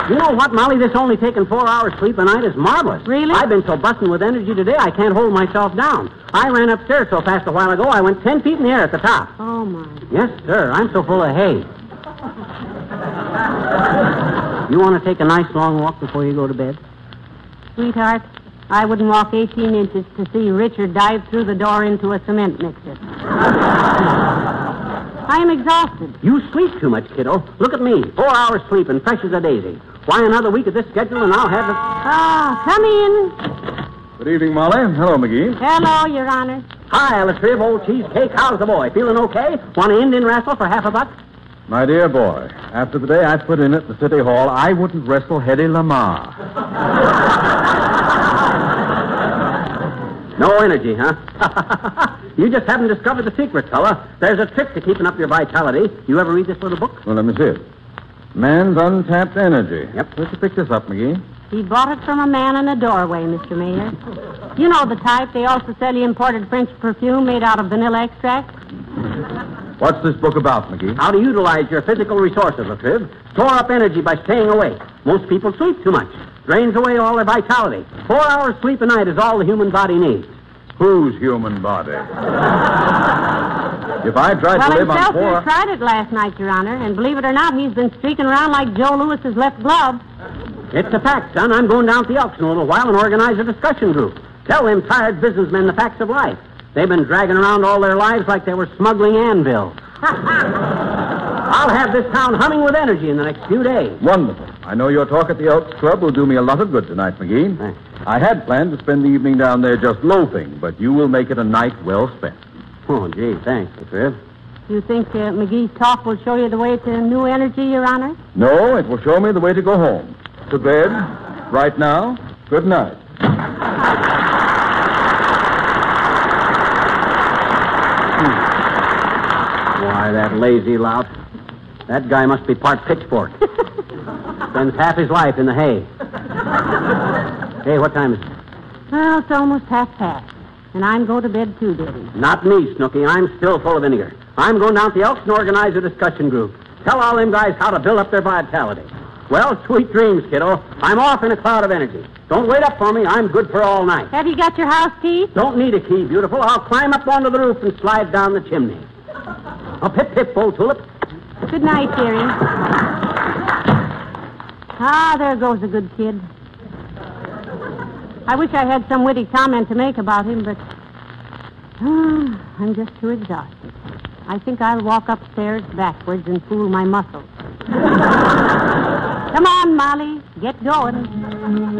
You know what, Molly? This only taking 4 hours sleep a night is marvelous. Really? I've been so busting with energy today, I can't hold myself down. I ran upstairs so fast a while ago, I went 10 feet in the air at the top. Oh, my. Yes, sir. I'm so full of hay. You want to take a nice long walk before you go to bed? Sweetheart, I wouldn't walk 18 inches to see Richard dive through the door into a cement mixer. I am exhausted. You sleep too much, kiddo. Look at me. 4 hours sleep and fresh as a daisy. Why, another week of this schedule and I'll have it... Ah, come in. Good evening, Molly. Hello, McGee. Hello, Your Honor. Hi, Alice Tribb, old cheesecake. How's the boy? Feeling okay? Want an Indian wrestle for $50? My dear boy, after the day I put in at the City Hall, I wouldn't wrestle Hedy Lamar. No energy, huh? You just haven't discovered the secret, fella. There's a trick to keeping up your vitality. You ever read this little book? Well, let me see it. Man's Untapped Energy. Yep. Where'd you pick this up, McGee? He bought it from a man in a doorway, Mr. Mayor. You know the type. They also sell you imported French perfume made out of vanilla extract. What's this book about, McGee? How to utilize your physical resources, Latriv. Store up energy by staying awake. Most people sleep too much. Drains away all their vitality. 4 hours sleep a night is all the human body needs. Whose human body? If I tried to live on himself 4... tried it last night, Your Honor, and believe it or not, he's been streaking around like Joe Lewis's left glove. It's a fact, son. I'm going down to the Elks in a little while and organize a discussion group. Tell them tired businessmen the facts of life. They've been dragging around all their lives like they were smuggling anvils. I'll have this town humming with energy in the next few days. Wonderful. I know your talk at the Elks Club will do me a lot of good tonight, McGee. Thanks. I had planned to spend the evening down there just loafing, but you will make it a night well spent. Oh, gee, thanks, Latriv. You think McGee's talk will show you the way to new energy, Your Honor? No, it will show me the way to go home. To bed, right now. Good night. Why, that lazy lout. That guy must be part pitchfork. Spends half his life in the hay. Hey, what time is it? Well, it's almost past. And I'm going to bed too, Daddy. Not me, Snooky. I'm still full of vinegar. I'm going down to the Elks and organize a discussion group. Tell all them guys how to build up their vitality. Well, sweet dreams, kiddo. I'm off in a cloud of energy. Don't wait up for me. I'm good for all night. Have you got your house key? Don't need a key, beautiful. I'll climb up onto the roof and slide down the chimney. Oh, pip, pip, old tulip. Good night, dearie. Ah, there goes a good kid. I wish I had some witty comment to make about him, but I'm just too exhausted. I think I'll walk upstairs backwards and fool my muscles. Come on, Molly. Get going.